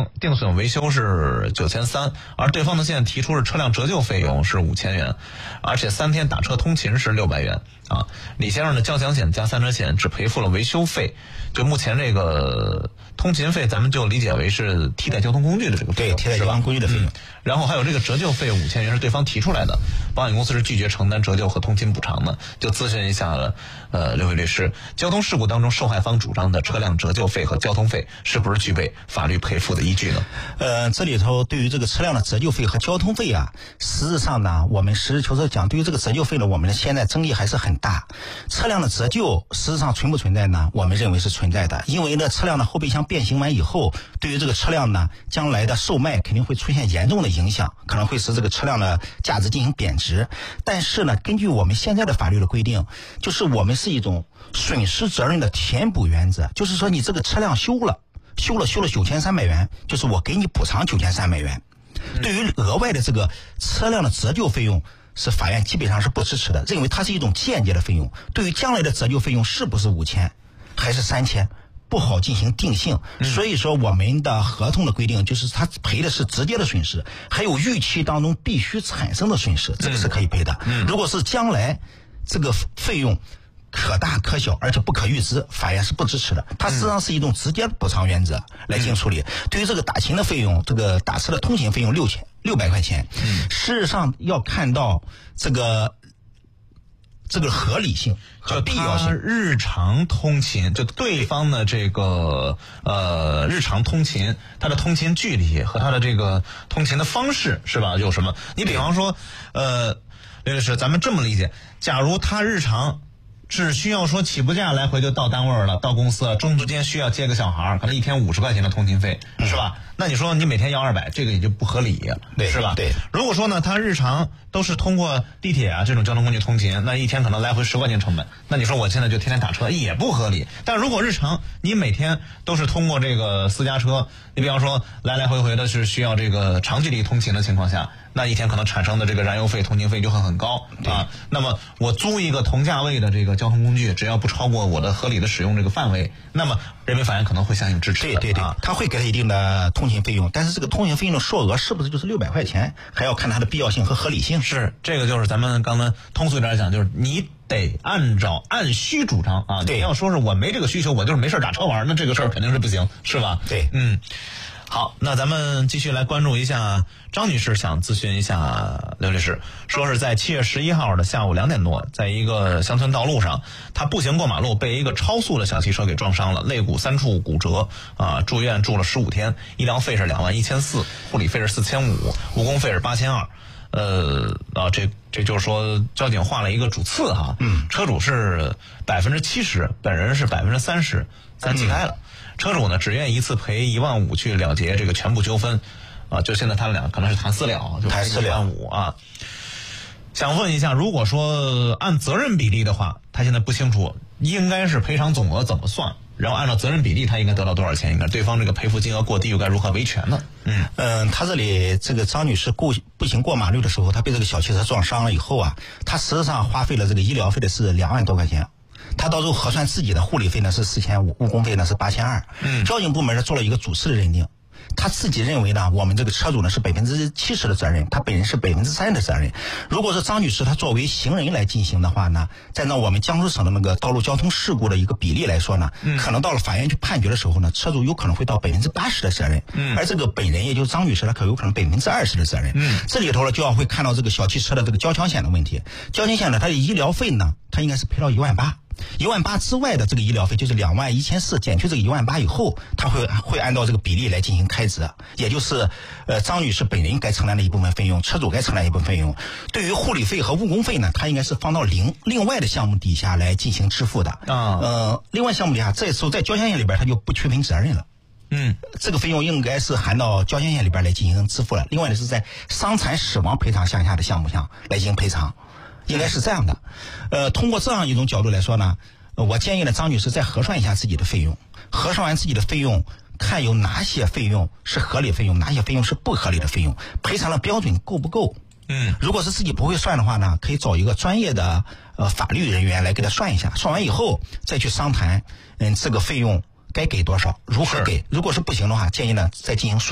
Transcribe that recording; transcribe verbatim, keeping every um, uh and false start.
行定损维修是九千三，而对方呢现在提出是车辆折旧费用是五千元，而且三天打车通勤是六百元啊。李先生的交强险加三车险只赔付了维修费，就目前这个通勤费咱们就理解为是替代交通工具的这个费用， 对，替代交通工具的费用。 嗯、然后还有这个折旧费五千元是对方提出来的，保险公司是拒绝承担折旧和通勤补偿的。就咨询一下了，呃，刘伟律师，交通事故当中受害方主张的车辆折旧费和交通费是不是具备法律赔付的依据呢？ 呃，这里头对于这个车辆的折旧费和交通费啊，实质上呢，我们实事求是讲，对于这个折旧费呢，我们现在争议还是很大。车辆的折旧实质上存不存在呢？我们认为是存在的，因为呢，车辆的后备箱变形完以后，对于这个车辆呢，将来的售卖肯定会出现严重的影响，可能会使这个车辆的价值进行贬值。但是呢，根据我们现在的法律的规定，就是我们是一种损失责任的填补原则，就是说你这个车辆修了，修了修了九千三百元，就是我给你补偿九千三百元。对于额外的这个车辆的折旧费用，是法院基本上是不支持的，认为它是一种间接的费用。对于将来的折旧费用是不是五千还是三千，不好进行定性。所以说我们的合同的规定就是他赔的是直接的损失，还有预期当中必须产生的损失，这个是可以赔的。如果是将来这个费用可大可小而且不可预知，法院是不支持的。它实际上是一种直接补偿原则来进行处理。对于这个打勤的费用，这个打车的通勤费用六千六百块钱，事实上要看到这个这个合理性和必要性。 日常通勤，就对方的这个呃日常通勤，他的通勤距离和他的这个通勤的方式是吧？有什么？你比方说，呃，刘律师，咱们这么理解，假如他日常只需要说起步价来回就到单位了，到公司了，中途间需要接个小孩，可能一天五十块钱的通勤费，嗯、是吧？那你说你每天要二百，这个也就不合理， 对， 是吧？ 对。 如果说呢，他日常都是通过地铁啊这种交通工具通勤，那一天可能来回十块钱成本，那你说我现在就天天打车也不合理。但如果日常你每天都是通过这个私家车，你比方说来来回回的是需要这个长距离通勤的情况下，那一天可能产生的这个燃油费、通勤费就会很高啊。那么我租一个同价位的这个交通工具，只要不超过我的合理的使用这个范围，那么人民法院可能会相应支持的。 对对对，他会给他一定的通勤费用，但是这个通勤费用的数额是不是就是六百块钱，还要看它的必要性和合理性。 是，这个就是咱们刚才通俗一点讲，就是你得按照按需主张啊。 对， 你要说是我没这个需求，我就是没事打车玩，那这个事儿肯定是不行，是吧？ 对， 嗯。好，那咱们继续来关注一下张女士想咨询一下刘律师，说是在七月十一号的下午两点多，在一个乡村道路上，她步行过马路被一个超速的小汽车给撞伤了，肋骨三处骨折啊，住院住了十五天，医疗费是两万一千四，护理费是四千五，误工费是八千二。呃啊，这这就是说交警划了一个主次哈，嗯，车主是百分之七十，本人是百分之三十，咱记开了。嗯，车主呢只愿一次赔一万五去了结这个全部纠纷，啊，就现在他们俩可能是谈私了，就谈私了一万五啊。想问一下，如果说按责任比例的话，他现在不清楚应该是赔偿总额怎么算，然后按照责任比例他应该得到多少钱，应该对方这个赔付金额过低又该如何维权呢？ 嗯嗯，他这里这个张女士步步行过马路的时候，她被这个小汽车撞伤了以后啊，她实际上花费了这个医疗费的是两万多块钱。他到时候核算自己的护理费呢是四千五，误工费呢是八千二。嗯，交警部门呢做了一个主次的认定，他自己认为呢，我们这个车主呢是百分之七十的责任，他本人是百分之三的责任。如果是张女士她作为行人来进行的话呢，再按我们江苏省的那个道路交通事故的一个比例来说呢，嗯，可能到了法院去判决的时候呢，车主有可能会到百分之八十的责任，嗯，而这个本人也就是张女士，她可有可能百分之二十的责任。嗯，这里头呢就要会看到这个小汽车的这个交强险的问题。交强险呢，它的医疗费呢，它应该是赔到一万八。一万八之外的这个医疗费就是两万一千四，减去这个一万八以后，他会会按照这个比例来进行开支，也就是呃张女士本人该承担的一部分费用，车主该承担一部分费用。对于护理费和误工费呢，它应该是放到零另外的项目底下来进行支付的啊。呃，另外项目底下，这时候在交强险里边它就不区分责任了。嗯，这个费用应该是含到交强险里边来进行支付了。另外呢，是在伤残死亡赔偿项下的项目上来进行赔偿。应该是这样的，呃，通过这样一种角度来说呢，呃、我建议呢张女士再核算一下自己的费用，核算完自己的费用，看有哪些费用是合理费用，哪些费用是不合理的费用，赔偿的标准够不够？嗯，如果是自己不会算的话呢，可以找一个专业的呃法律人员来给他算一下，算完以后再去商谈，嗯，这个费用该给多少，如何给？如果是不行的话，建议呢再进行